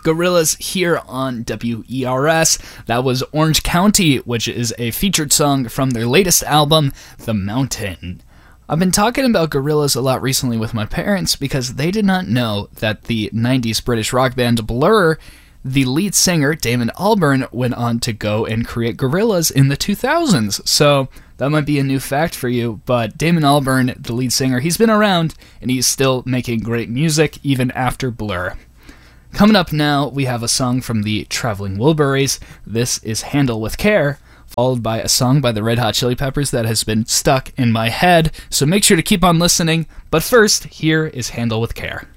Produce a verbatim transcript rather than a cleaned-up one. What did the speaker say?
Gorillaz here on W E R S. That was Orange County, which is a featured song from their latest album, The Mountain. I've been talking about Gorillaz a lot recently with my parents because they did not know that the nineties British rock band Blur, the lead singer Damon Albarn, went on to go and create Gorillaz in the two thousands. So that might be a new fact for you, but Damon Albarn, the lead singer, he's been around and he's still making great music even after Blur. Coming up now, we have a song from the Traveling Wilburys. This is Handle with Care, followed by a song by the Red Hot Chili Peppers that has been stuck in my head, so make sure to keep on listening. But first, here is Handle with Care.